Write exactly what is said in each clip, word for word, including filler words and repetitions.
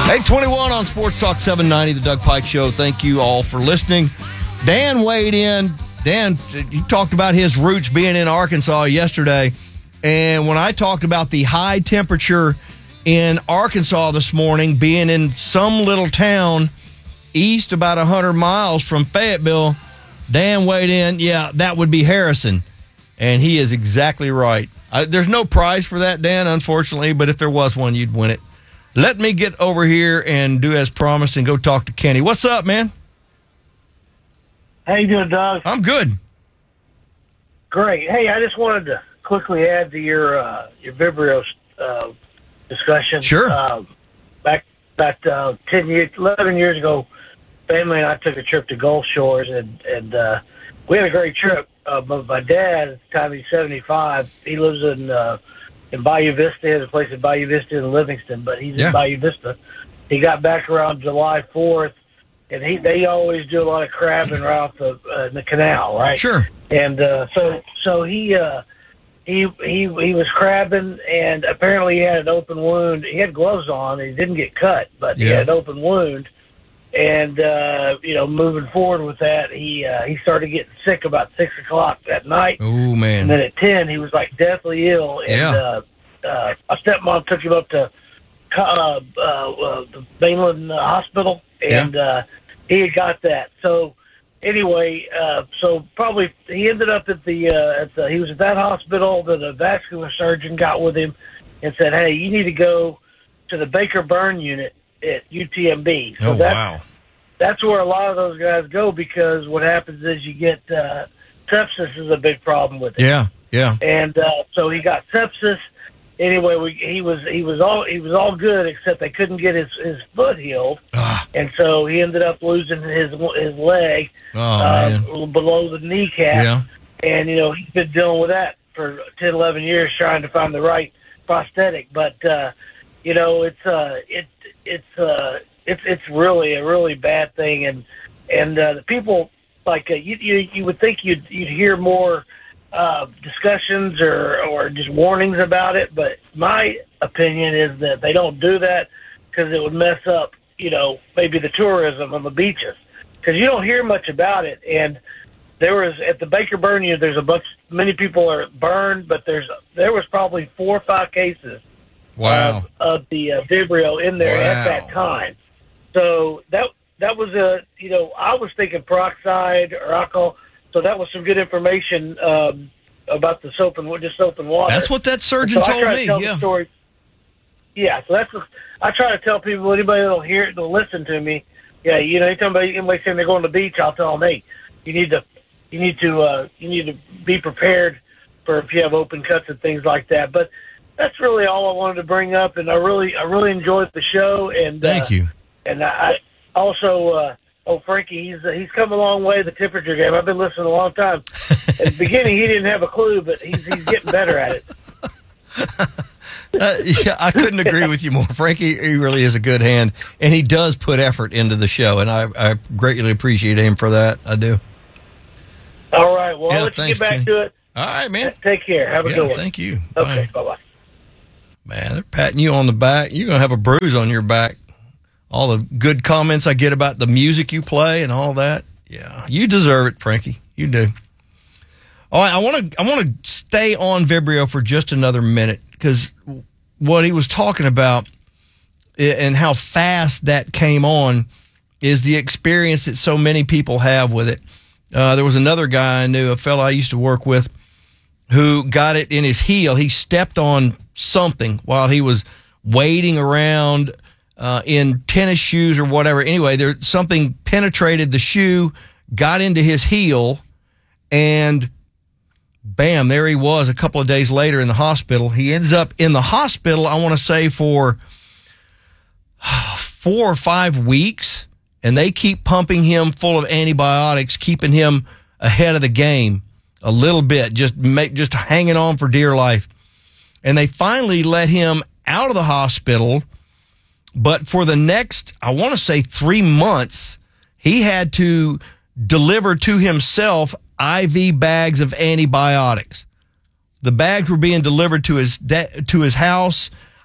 eight twenty-one on Sports Talk seven ninety, the Doug Pike Show. Thank you all for listening. Dan weighed in. Dan, you talked about his roots being in Arkansas yesterday. And when I talked about the high temperature in Arkansas this morning, being in some little town east about one hundred miles from Fayetteville, Dan weighed in. Yeah, that would be Harrison. And he is exactly right. I, there's no prize for that, Dan, unfortunately, but if there was one, you'd win it. Let me get over here and do as promised and go talk to Kenny. What's up, man? How you doing, Doug? I'm good. Great. Hey, I just wanted to quickly add to your uh, your Vibrio uh, discussion. Sure. Uh, back about uh, ten years, eleven years ago, family and I took a trip to Gulf Shores, and and uh, we had a great trip. Uh, but my dad, at the time he's seventy-five, he lives in uh, in Bayou Vista. There's a place in Bayou Vista in Livingston, but he's yeah. in Bayou Vista. He got back around July fourth. And he, they always do a lot of crabbing right off the, uh, in the canal, right? Sure. And uh, so, so he, uh, he, he, he was crabbing, and apparently he had an open wound. He had gloves on, and he didn't get cut, but he yeah. had an open wound. And uh, you know, moving forward with that, he uh, he started getting sick about six o'clock that night. Oh man! And then at ten, he was like deathly ill. And yeah. uh, uh, my stepmom took him up to uh, uh, uh, the Mainland uh, Hospital, and. Yeah. Uh, He had got that. So anyway, uh, so probably he ended up at the, uh, at the, he was at that hospital. That a vascular surgeon got with him and said, "Hey, you need to go to the Baker Burn unit at U T M B." So oh, that's, wow. That's where a lot of those guys go, because what happens is you get, uh, sepsis is a big problem with it. Yeah. Yeah. And, uh, so he got sepsis. Anyway, we, he was he was all he was all good, except they couldn't get his, his foot healed, ah. and so he ended up losing his his leg oh, uh, man. below the kneecap. Yeah. And you know, he's been dealing with that for ten, eleven years, trying to find the right prosthetic. But uh, you know, it's uh, it it's uh, it's it's really a really bad thing, and and uh, the people like uh, you, you you would think you'd you'd hear more. Uh, discussions or, or just warnings about it, but my opinion is that they don't do that because it would mess up, you know, maybe the tourism on the beaches, because you don't hear much about it. And there was at the Baker Burn unit, there's a bunch, many people are burned, but there's there was probably four or five cases wow. of, of the uh, Vibrio in there wow. at that time. So that that was a, you know, I was thinking peroxide or alcohol. So that was some good information um, about the soap and just soap and water. That's what that surgeon so told I try me. To tell yeah. The story. Yeah. So that's what, I try to tell people. Anybody that'll hear it, they'll listen to me. Yeah. You know, anytime anybody saying they're going to the beach, I'll tell them, hey, you need to, you need to, uh, you need to be prepared for if you have open cuts and things like that. But that's really all I wanted to bring up, and I really, I really enjoyed the show. And thank uh, you. And I also. Uh, Oh, Frankie, he's uh, he's come a long way, the temperature game. I've been listening a long time. At the beginning, he didn't have a clue, but he's he's getting better at it. uh, yeah, I couldn't agree with you more. Frankie, he really is a good hand, and he does put effort into the show, and I, I greatly appreciate him for that. I do. All right. Well, yeah, I'll let thanks, you get back Kenny. to it. All right, man. Take care. Have a yeah, good one. Thank you. Okay, Bye. bye-bye. Man, they're patting you on the back. You're going to have a bruise on your back. All the good comments I get about the music you play and all that. Yeah, you deserve it, Frankie. You do. All right, I want to I want to stay on Vibrio for just another minute, because what he was talking about and how fast that came on is the experience that so many people have with it. Uh, there was another guy I knew, a fellow I used to work with, who got it in his heel. He stepped on something while he was wading around Uh, in tennis shoes or whatever. Anyway, there something penetrated the shoe, got into his heel, and bam, there he was a couple of days later in the hospital. He ends up in the hospital, I want to say, for four or five weeks, and they keep pumping him full of antibiotics, keeping him ahead of the game a little bit, just make, just hanging on for dear life. And they finally let him out of the hospital. But for the next, I want to say three months, he had to deliver to himself I V bags of antibiotics. The bags were being delivered to his de- to his house.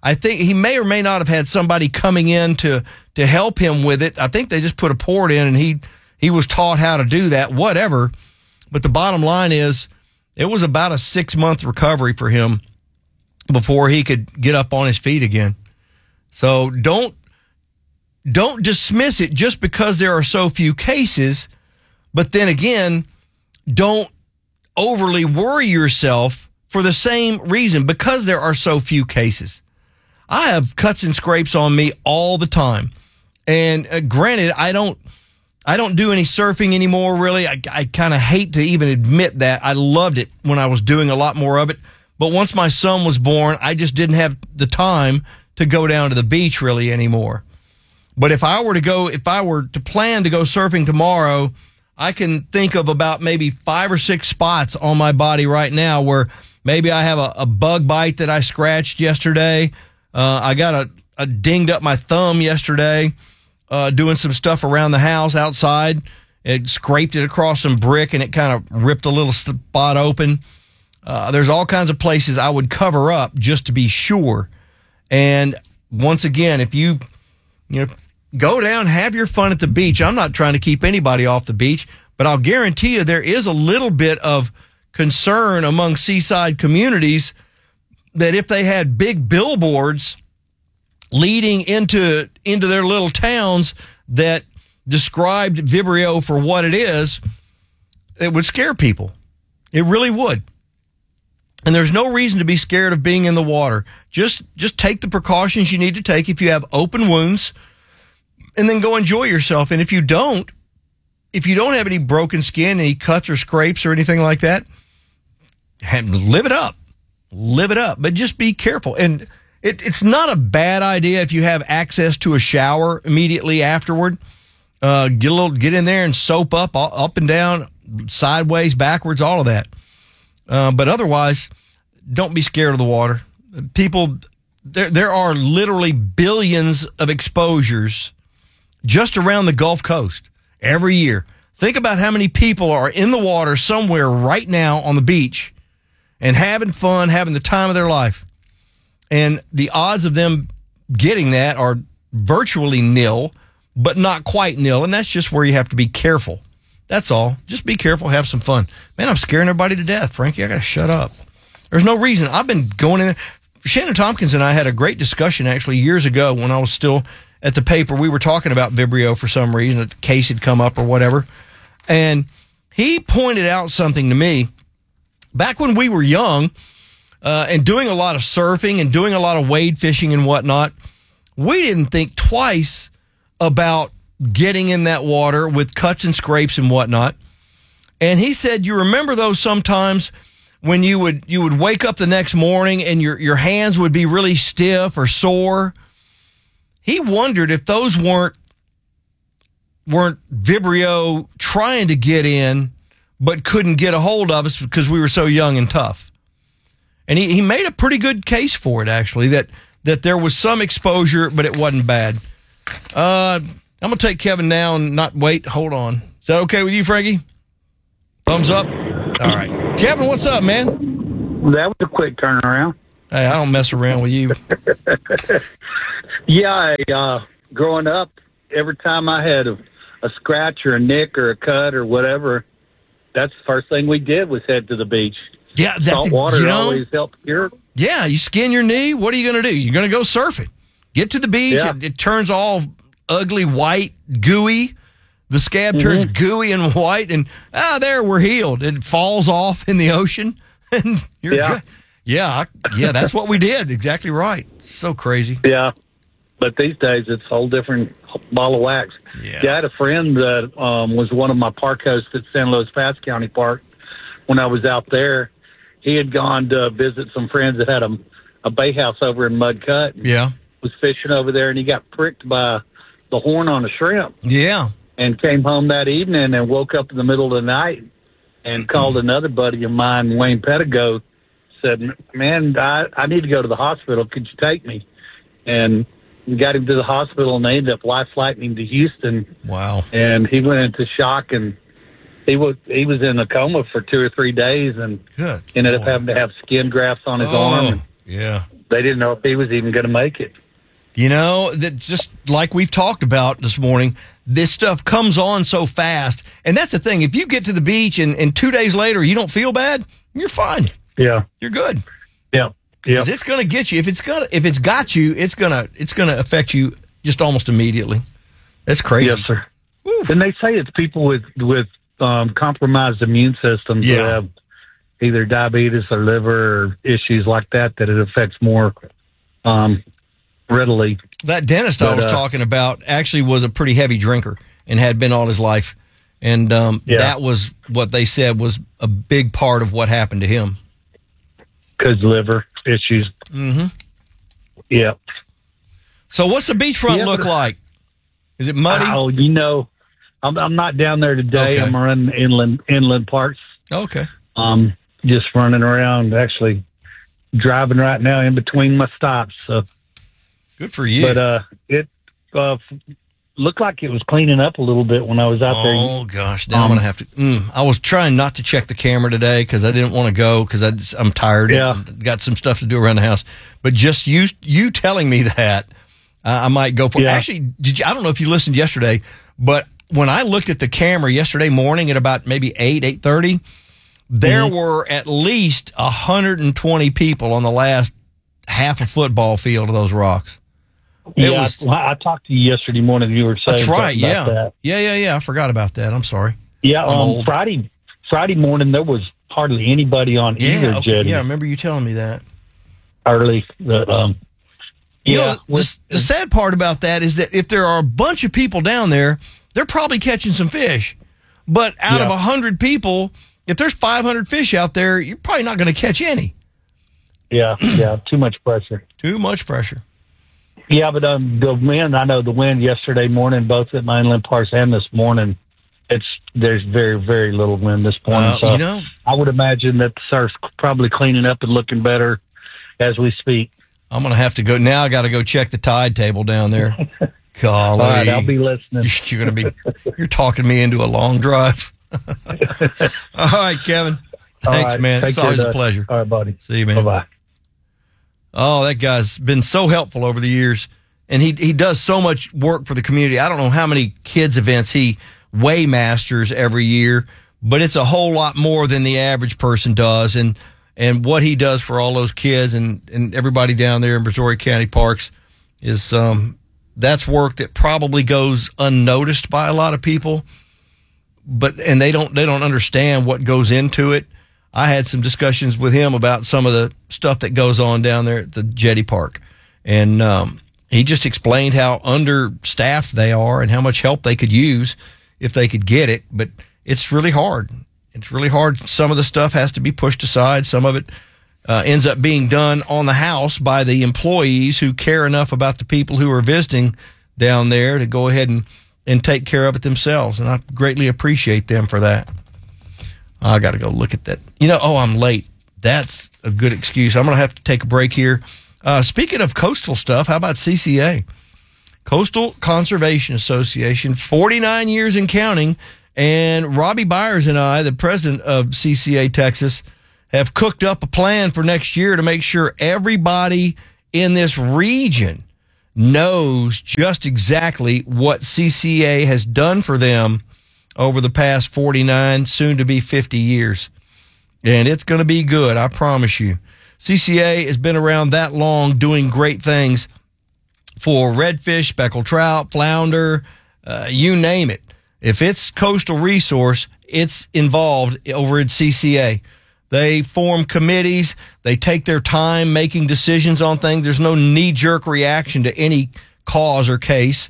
I think he may or may not have had somebody coming in to, to help him with it. I think they just put a port in and he, he was taught how to do that, whatever. But the bottom line is it was about a six month recovery for him before he could get up on his feet again. So don't, don't dismiss it just because there are so few cases. But then again, don't overly worry yourself for the same reason, because there are so few cases. I have cuts and scrapes on me all the time. And uh, granted, I don't, I don't do any surfing anymore, really. I, I kind of hate to even admit that. I loved it when I was doing a lot more of it. But once my son was born, I just didn't have the time to go down to the beach really anymore. But if I were to go, if I were to plan to go surfing tomorrow, I can think of about maybe five or six spots on my body right now where maybe I have a, a bug bite that I scratched yesterday. Uh, I got a, a dinged up my thumb yesterday, uh, doing some stuff around the house outside. It scraped it across some brick and it kind of ripped a little spot open. Uh, there's all kinds of places I would cover up just to be sure. And once again, if you, you know, go down, have your fun at the beach. I'm not trying to keep anybody off the beach, but I'll guarantee you there is a little bit of concern among seaside communities that if they had big billboards leading into into their little towns that described Vibrio for what it is, it would scare people. It really would. And there's no reason to be scared of being in the water. Just just take the precautions you need to take if you have open wounds, and then go enjoy yourself. And if you don't, if you don't have any broken skin, any cuts or scrapes or anything like that, live it up. Live it up. But just be careful. And it, it's not a bad idea if you have access to a shower immediately afterward. Uh, get a little, get in there and soap up, up and down, sideways, backwards, all of that. Uh, but otherwise, don't be scared of the water. People, there, there are literally billions of exposures just around the Gulf Coast every year. Think about how many people are in the water somewhere right now on the beach and having fun, having the time of their life. And the odds of them getting that are virtually nil, but not quite nil. And that's just where you have to be careful. That's all. Just be careful, have some fun. Man, I'm scaring everybody to death, Frankie. I got to shut up. There's no reason. I've been going in there. Shannon Tompkins and I had a great discussion actually years ago when I was still at the paper. We were talking about Vibrio for some reason. The case had come up or whatever. And he pointed out something to me. Back when we were young uh, and doing a lot of surfing and doing a lot of wade fishing and whatnot, we didn't think twice about getting in that water with cuts and scrapes and whatnot. And he said, you remember those sometimes when you would you would wake up the next morning and your, your hands would be really stiff or sore? He wondered if those weren't weren't Vibrio trying to get in but couldn't get a hold of us because we were so young and tough. And he, he made a pretty good case for it, actually, that, that there was some exposure, but it wasn't bad. Uh, I'm going to take Kevin now and not wait. Hold on. Is that okay with you, Frankie? Thumbs up? All right. Kevin, what's up, man? That was a quick turnaround. Hey, I don't mess around with you. Yeah, I, uh, growing up, every time I had a, a scratch or a nick or a cut or whatever, that's the first thing we did was head to the beach. Yeah, that's Salt water you know, always helped cure. Yeah, you skin your knee. What are you going to do? You're going to go surfing. Get to the beach. Yeah. It, it turns all ugly, white, gooey. The scab Mm-hmm. turns gooey and white, and ah, there we're healed. It falls off in the ocean, and you're Yeah. good. Yeah, I, yeah, that's what we did. Exactly right. So crazy. Yeah, but these days it's a whole different ball of wax. Yeah. Yeah, I had a friend that um, was one of my park hosts at San Luis Pass County Park. When I was out there, he had gone to visit some friends that had a, a bay house over in Mud Cut. Yeah. Was fishing over there, and he got pricked by the horn on a shrimp. Yeah. And came home that evening and woke up in the middle of the night and called another buddy of mine, Wayne Pedigo, said, man, I, I need to go to the hospital. Could you take me? And got him to the hospital, and they ended up life flighting him to Houston. Wow. And he went into shock, and he was he was in a coma for two or three days and Good ended Lord. up having to have skin grafts on his oh, arm. Yeah. they didn't know if he was even going to make it. You know, that just like we've talked about this morning, this stuff comes on so fast. And that's the thing. If you get to the beach and, and two days later you don't feel bad, you're fine. Yeah. You're good. Yeah. Yeah. 'Cause it's going to get you. If it's gonna, if it's got you, it's gonna, it's gonna affect you just almost immediately. That's crazy. Yes, sir. Woo. And they say it's people with with um, compromised immune systems Yeah. that have either diabetes or liver or issues like that that it affects more um, readily. That dentist I But, was uh, talking about actually was a pretty heavy drinker and had been all his life. And um, Yeah. that was what they said was a big part of what happened to him. Because liver issues. Mm-hmm. Yeah. So what's the beachfront Yeah, look but- like? Is it muddy? Oh, you know, I'm, I'm not down there today. Okay. I'm running inland inland parks. Okay. Um, just running around, actually driving right now in between my stops. So, Good for you. but uh, it uh, looked like it was cleaning up a little bit when I was out there. Oh gosh, now I'm Um, gonna have to. Mm, I was trying not to check the camera today because I didn't want to go because I just, I'm tired. Yeah. and got some stuff to do around the house. But just you you telling me that, uh, I might go for. Yeah. Actually, did you? I don't know if you listened yesterday, but when I looked at the camera yesterday morning at about maybe eight eight thirty, there Mhm. were at least one hundred twenty people on the last half a football field of those rocks. It Yeah, was- I, I talked to you yesterday morning. You were saying That's right. something about Yeah. that. Yeah. Yeah. Yeah. I forgot about that. I'm sorry. Yeah, I'm on old. Friday Friday morning there was hardly anybody on Yeah. either Okay, jetty yeah. I remember you telling me that. early. That, um, You yeah, know, the, with- the sad part about that is that if there are a bunch of people down there, they're probably catching some fish. But out Yeah. of one hundred people, if there's five hundred fish out there, you're probably not going to catch any. yeah, yeah, too much pressure. Too much pressure. Yeah, but um, the wind, I know the wind yesterday morning, both at my inland parks and this morning, it's there's very, very little wind this morning. Uh, so you know, I would imagine that the surf's probably cleaning up and looking better as we speak. I'm going to have to go. Now I got to go check the tide table down there. Golly. All right, I'll be listening. You're going to be, you're talking me into a long drive. All right, Kevin. All Thanks, right, man. take It's care, always a Doug. pleasure. All right, buddy. See you, man. Bye-bye. Oh, that guy's been so helpful over the years. And he he does so much work for the community. I don't know how many kids events he waymasters every year, but it's a whole lot more than the average person does. And and what he does for all those kids and, and everybody down there in Brazoria County Parks is um that's work that probably goes unnoticed by a lot of people. But and they don't they don't understand what goes into it. I had some discussions with him about some of the stuff that goes on down there at the Jetty Park. And um, he just explained how understaffed they are and how much help they could use if they could get it. But it's really hard. It's really hard. Some of the stuff has to be pushed aside. Some of it uh, ends up being done on the house by the employees who care enough about the people who are visiting down there to go ahead and, and take care of it themselves. And I greatly appreciate them for that. I got to go look at that. You know, oh, I'm late. That's a good excuse. I'm going to have to take a break here. Uh, speaking of coastal stuff, how about C C A? Coastal Conservation Association, forty-nine years and counting. And Robbie Byers and I, the president of C C A Texas, have cooked up a plan for next year to make sure everybody in this region knows just exactly what C C A has done for them over the past forty-nine, soon to be fifty years. And it's going to be good, I promise you. C C A has been around that long doing great things for redfish, speckled trout, flounder, uh, you name it. If it's coastal resource, it's involved over at C C A. They form committees. They take their time making decisions on things. There's no knee-jerk reaction to any cause or case.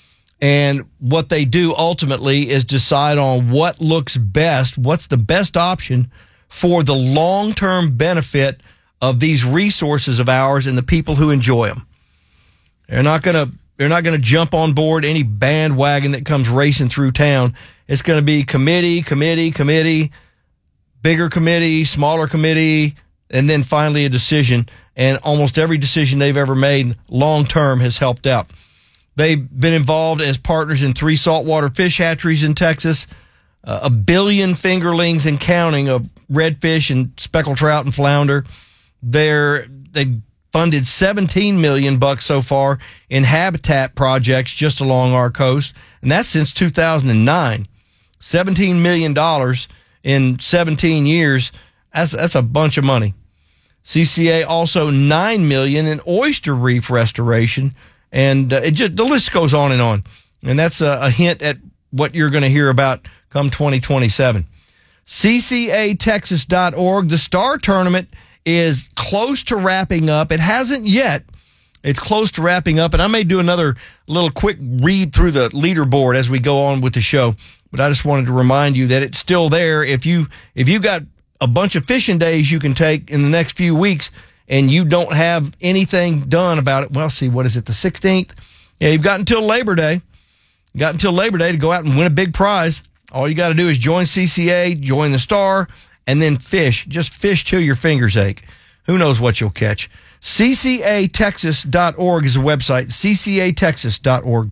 And what they do ultimately is decide on what looks best, what's the best option for the long-term benefit of these resources of ours and the people who enjoy them. They're not going to they're not going to jump on board any bandwagon that comes racing through town. It's going to be committee, committee, committee, bigger committee, smaller committee, and then finally a decision. And almost every decision they've ever made long-term has helped out. They've been involved as partners in three saltwater fish hatcheries in Texas, uh, a billion fingerlings and counting of redfish and speckled trout and flounder. They're, they funded seventeen million bucks so far in habitat projects just along our coast, and that's since two thousand nine. seventeen million dollars in seventeen years. That's that's a bunch of money. C C A also nine million dollars in oyster reef restoration, and uh, it just, the list goes on and on. And that's a, a hint at what you're going to hear about come twenty twenty-seven. C C A Texas dot org. The Star Tournament is close to wrapping up. It hasn't yet. It's close to wrapping up, and I may do another little quick read through the leaderboard as we go on with the show. But I just wanted to remind you that it's still there. If you if you got a bunch of fishing days you can take in the next few weeks and you don't have anything done about it, well, see, what is it, the sixteenth? Yeah, you've got until Labor Day. You got until Labor Day to go out and win a big prize. All you got to do is join C C A, join the Star, and then fish. Just fish till your fingers ache. Who knows what you'll catch? C C A Texas dot org is a website. C C A Texas dot org.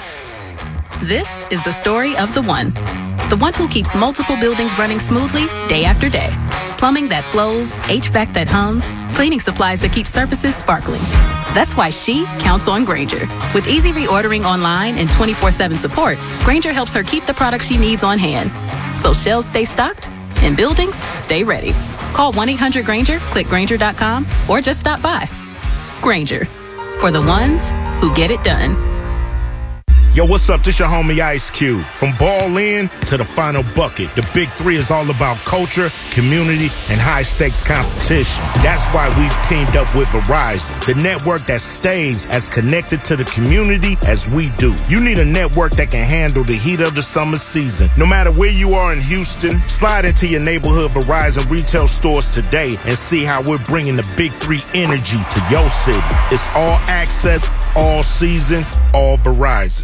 This is the story of the one. The one who keeps multiple buildings running smoothly day after day. Plumbing that flows, H V A C that hums, cleaning supplies that keep surfaces sparkling. That's why she counts on Grainger. With easy reordering online and twenty-four seven support, Grainger helps her keep the products she needs on hand. So shelves stay stocked and buildings stay ready. Call one eight hundred Grainger, click Grainger dot com, or just stop by. Grainger, for the ones who get it done. Yo, what's up? This your homie Ice Cube. From ball in to the final bucket, the Big Three is all about culture, community, and high-stakes competition. That's why we've teamed up with Verizon, the network that stays as connected to the community as we do. You need a network that can handle the heat of the summer season. No matter where you are in Houston, slide into your neighborhood Verizon retail stores today and see how we're bringing the Big Three energy to your city. It's all access, all season, all Verizon.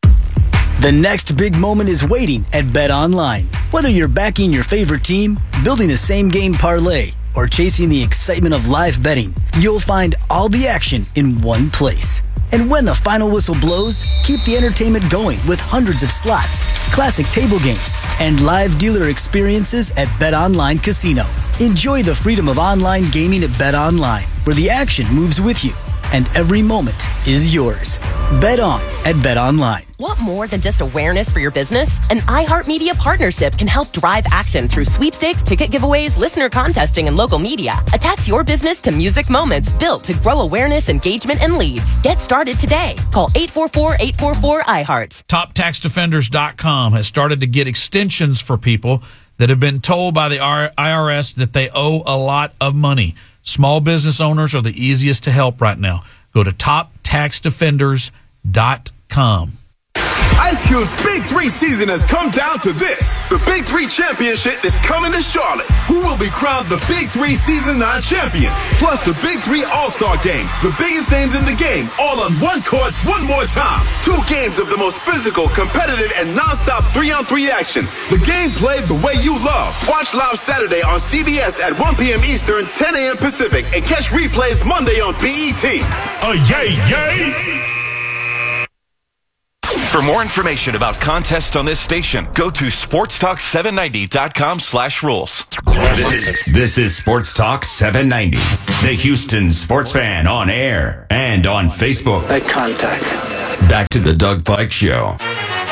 The next big moment is waiting at BetOnline. Whether you're backing your favorite team, building a same-game parlay, or chasing the excitement of live betting, you'll find all the action in one place. And when the final whistle blows, keep the entertainment going with hundreds of slots, classic table games, and live dealer experiences at BetOnline Casino. Enjoy the freedom of online gaming at BetOnline, where the action moves with you and every moment is yours. Bet on at BetOnline. Want more than just awareness for your business? An iHeartMedia partnership can help drive action through sweepstakes, ticket giveaways, listener contesting, and local media. Attach your business to music moments built to grow awareness, engagement, and leads. Get started today. Call eight four four, eight four four, I heart. Top Tax Defenders dot com has started to get extensions for people that have been told by the I R S that they owe a lot of money. Small business owners are the easiest to help right now. Go to Top Tax Defenders dot com. Ice Cube's Big Three season has come down to this. The Big Three Championship is coming to Charlotte. Who will be crowned the Big Three Season nine champion? Plus the Big Three All-Star Game. The biggest names in the game, all on one court, one more time. Two games of the most physical, competitive, and non-stop three-on-three action. The game played the way you love. Watch live Saturday on C B S at one p.m. Eastern, ten a.m. Pacific, and catch replays Monday on B E T. Oh, yay, yay! For more information about contests on this station, go to sports talk seven ninety dot com slash rules. This is, this is Sports Talk seven ninety, the Houston sports fan on air and on Facebook. Eye contact. Back to the Doug Fike Show.